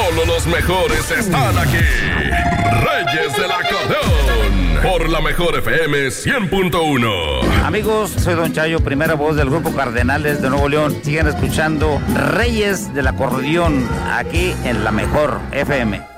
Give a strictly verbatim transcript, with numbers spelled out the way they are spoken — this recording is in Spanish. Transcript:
Solo los mejores están aquí. Reyes del Acordeón. Por la mejor F M cien punto uno. Amigos, soy Don Chayo, primera voz del Grupo Cardenales de Nuevo León. Sigan escuchando Reyes del Acordeón aquí en la mejor F M.